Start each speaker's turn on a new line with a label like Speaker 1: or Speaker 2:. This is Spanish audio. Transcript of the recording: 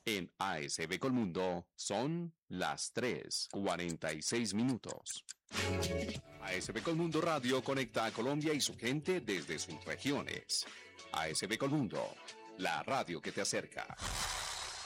Speaker 1: En ASB Colmundo son las 3:46. ASB Colmundo Radio conecta a Colombia y su gente desde sus regiones. ASB Colmundo, la radio que te acerca.